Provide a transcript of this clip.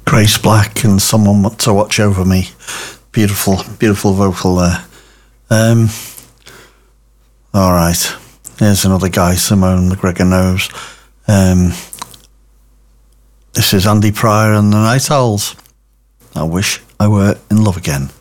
Grace Black and Someone to Watch Over Me. Beautiful, beautiful vocal there. All right. Here's another guy Simone McGregor knows. This is Andy Pryor and the Night Owls. I Wish I Were in Love Again.